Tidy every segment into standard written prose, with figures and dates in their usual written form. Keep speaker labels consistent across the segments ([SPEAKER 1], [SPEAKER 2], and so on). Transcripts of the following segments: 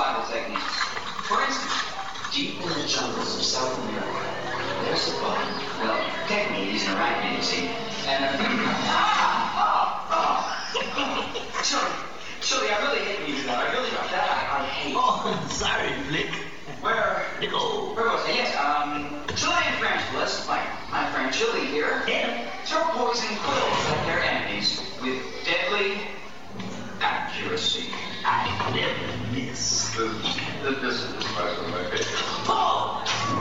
[SPEAKER 1] survival techniques. For instance, deep in the jungles of South America, there's a bug. Well, technically he's an arachnid, you see. And Chili, I really hate you that. I really got that. I hate.
[SPEAKER 2] Oh, sorry, Flick.
[SPEAKER 1] Where was it? Yes, Chilean tarantulas, like my friend Chili here, throw poison quills at their enemies with deadly accuracy.
[SPEAKER 2] I never miss.
[SPEAKER 3] This is one of my favorites.
[SPEAKER 2] Oh!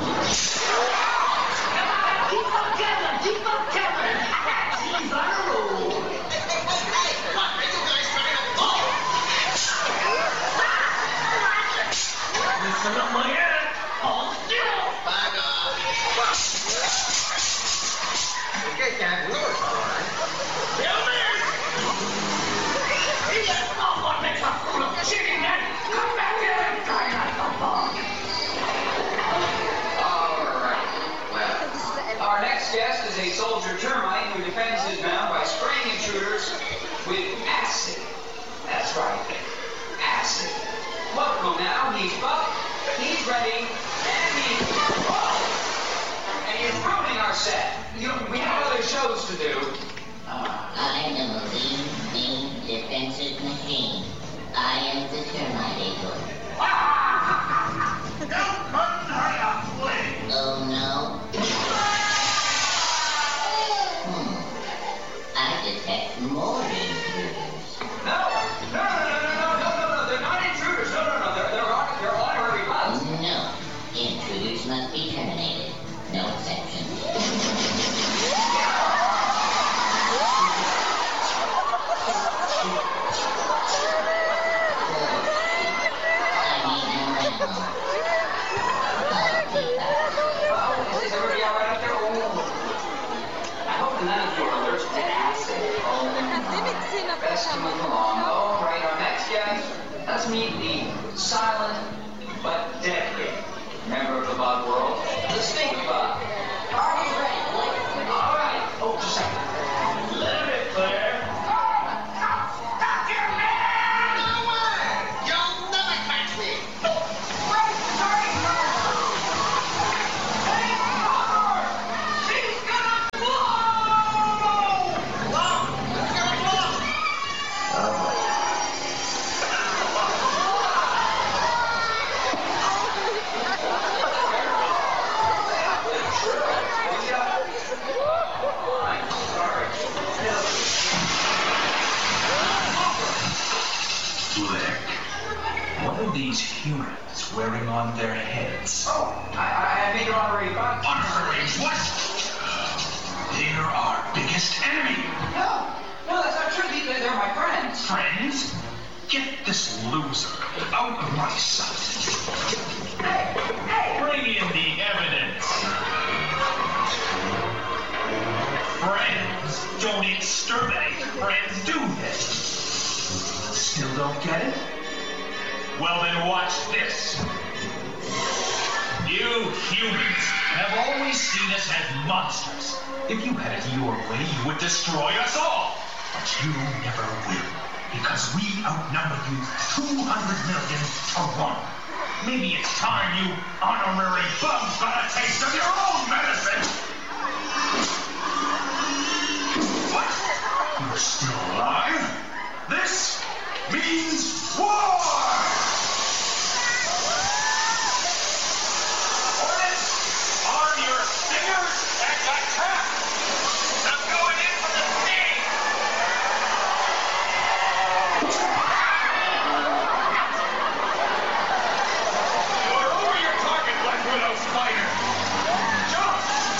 [SPEAKER 2] Keep on coming! He's on a roll. Listen up, my head. Hold still.
[SPEAKER 4] Back off. Get that loose, all right.
[SPEAKER 2] Tell me. That's not what makes a fool of chicken, man. Come back here and try not to bomb.
[SPEAKER 1] All right. Well, our next guest is a soldier termite who defends his mound by spraying intruders with acid. That's right. Acid. Welcome now. He's buff, he's ready, and he's ruining our set. We have other shows to do.
[SPEAKER 5] I am a lean defensive machine. I am the termite eagle. Oh no. I detect more intruders.
[SPEAKER 1] No. They're not intruders. No. They're honorary bugs.
[SPEAKER 5] No. Intruders must be terminated. No exceptions. I need them right now.
[SPEAKER 1] Is everybody all right up there? I hope none of you are allergic to acid. Best to move along. All right, our next guest. Let's meet the silent but deadly member of the bug world, the stink bug. Are you ready? All right. Oh, just a second.
[SPEAKER 2] Let him in, Claire.
[SPEAKER 1] Stop your man!
[SPEAKER 4] No way! You'll never catch me!
[SPEAKER 1] Wait, sorry. Hey, Hopper! She's gonna blow!
[SPEAKER 4] Let's get a blow!
[SPEAKER 6] Flick, what are these humans wearing on their heads?
[SPEAKER 1] Oh, I made your honorary bug.
[SPEAKER 6] Honorary what? They're our biggest enemy.
[SPEAKER 1] No, that's not true. They're my friends.
[SPEAKER 6] Friends? Get this loser out of my sight.
[SPEAKER 1] Hey!
[SPEAKER 6] Bring in the evidence. Friends don't exterminate friends, do they? Still don't get it? Well, then watch this. You humans have always seen us as monsters. If you had it your way, you would destroy us all. But you never will, because we outnumber you 200 million to 1. Maybe it's time you honorary bugs got a taste of your own medicine. What? You're still alive?